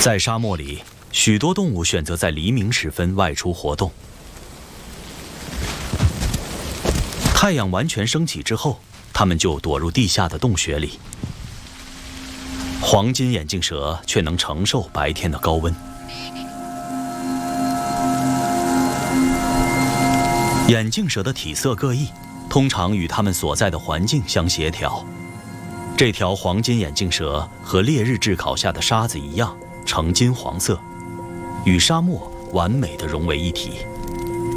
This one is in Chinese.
在沙漠里，许多动物选择在黎明时分外出活动。太阳完全升起之后，它们就躲入地下的洞穴里。黄金眼镜蛇却能承受白天的高温。眼镜蛇的体色各异，通常与它们所在的环境相协调。这条黄金眼镜蛇和烈日炙烤下的沙子一样，呈金黄色，与沙漠完美地融为一体。